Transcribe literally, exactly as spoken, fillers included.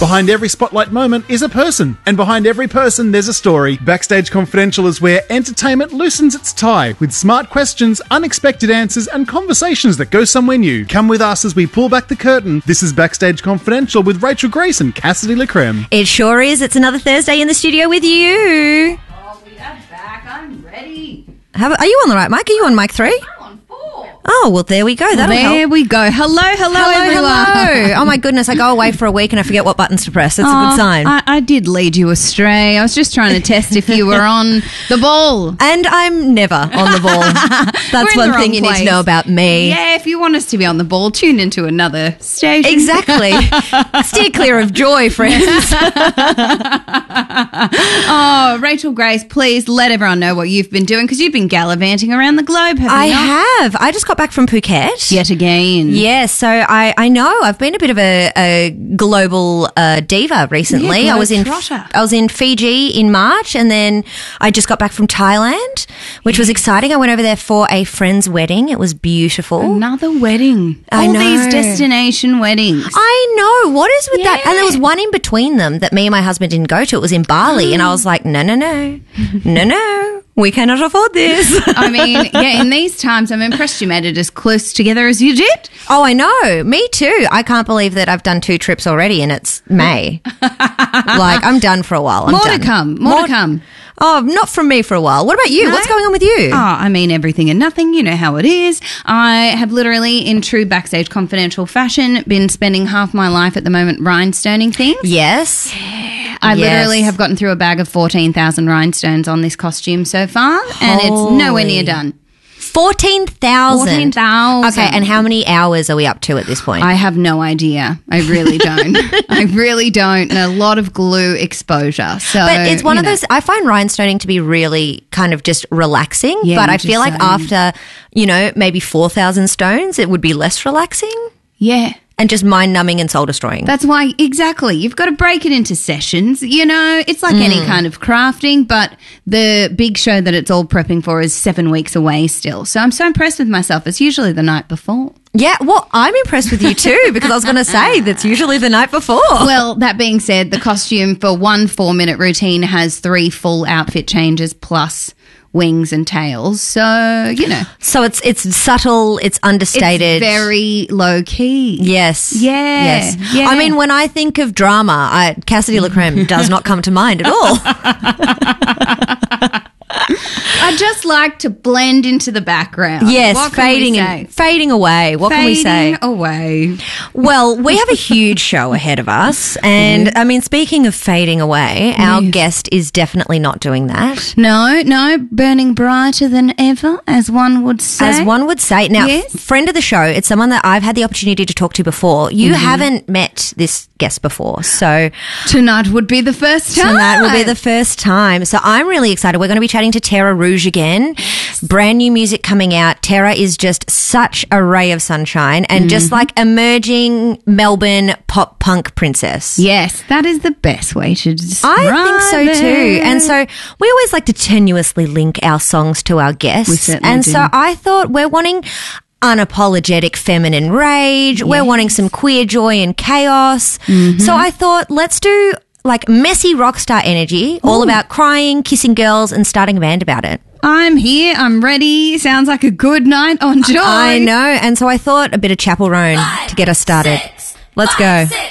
Behind every spotlight moment is a person, and behind every person there's a story. Backstage Confidential is where entertainment loosens its tie with smart questions, unexpected answers, and conversations that go somewhere new. Come with us as we pull back the curtain. This is Backstage Confidential with Rachel Grace and Cassidy LaCreme. It sure is. It's another Thursday in the studio with you. Oh, we are back. I'm ready. Have, are you on the right mic? Are you on mic three? I'm on four. Oh, well, there we go. That'll there help. we go. Hello, hello, Hello, everyone. hello. Oh, my goodness. I go away for a week and I forget what buttons to press. That's a good sign. I, I did lead you astray. I was just trying to test if you were on the ball. And I'm never on the ball. That's We're in one the thing wrong you need to place. know about me. Yeah, if you want us to be on the ball, tune into another station. Exactly. Steer clear of joy, friends. Oh, Rachel Grace, please let everyone know what you've been doing because you've been gallivanting around the globe, have I you not? have. I just got back from Phuket. Yet again. Yeah, so I, I know I've been a bit of a, a global uh, diva recently. Yeah, I was in globetrotter. I was in Fiji in March, and then I just got back from Thailand, which was exciting. I went over there for a friend's wedding. It was beautiful. Another wedding. I All know. these destination weddings. I know. What is with that? And there was Yeah. one in between them that me and my husband didn't go to. It was in Bali, and I was like, no, no, no, no, no. We cannot afford this. I mean, yeah, in these times, I'm impressed you made it as close together as you did. Oh, I know. Me too. I can't believe that I've done two trips already and it's May. Like, I'm done for a while. I'm More done. to come. More, to come. Oh, not from me for a while. What about you? No? What's going on with you? Oh, I mean, everything and nothing. You know how it is. I have literally, in true Backstage Confidential fashion, been spending half my life at the moment rhinestoning things. Yes. I Yes. literally have gotten through a bag of fourteen thousand rhinestones on this costume so far, and it's nowhere near done. fourteen thousand. fourteen thousand. Okay, and how many hours are we up to at this point? I have no idea. I really don't. I really don't. And a lot of glue exposure. So, but it's one you of know. those, I find rhinestoning to be really kind of just relaxing. Yeah, but I just feel like saying. after, you know, maybe four thousand stones, it would be less relaxing Yeah. and just mind numbing and soul destroying. That's why, exactly. You've got to break it into sessions. You know, it's like Mm. any kind of crafting, but the big show that it's all prepping for is seven weeks away still. So I'm so impressed with myself. It's usually the night before. Yeah, well, I'm impressed with you too because I was going to say that's usually the night before. Well, that being said, the costume for one four minute routine has three full outfit changes plus wings and tails. So, you know, So it's it's subtle, it's understated. it's very low key. Yes. Yeah, Yes. yeah. I mean, when I think of drama, I, Cassidy LaCreme does not come to mind at all. I just like to blend into the background. Yes, What can we fading say? and, fading away. What can we say? Fading away. Well, we have a huge show ahead of us. And I mean, speaking of fading away, our Yes. guest is definitely not doing that. No, no, burning brighter than ever, as one would say. As one would say. Now, Yes. friend of the show, it's someone that I've had the opportunity to talk to before. You Mm-hmm. haven't met this guest before. So Tonight would be the first time. tonight will be the first time. So I'm really excited. We're going to be chatting to Terra Rouge again. Brand new music coming out. Terra is just such a ray of sunshine and just Mm-hmm. like emerging Melbourne pop punk princess. Yes, that is the best way to describe I think so it. too. And so we always like to tenuously link our songs to our guests. We certainly and do. so I thought we're wanting unapologetic feminine rage. We're wanting some queer joy and chaos. Mm-hmm. So I thought let's do like messy rock star energy, all about crying, kissing girls and starting a band about it. I'm here. I'm ready. Sounds like a good night on Joy. I know. And so I thought a bit of Chapel Roan to get us started. Let's go.